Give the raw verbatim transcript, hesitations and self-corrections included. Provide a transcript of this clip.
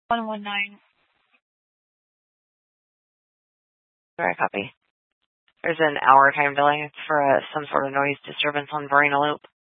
one one nine. Sorry, copy. There's an hour time delay. It's for uh, some sort of noise disturbance on Verena Loop.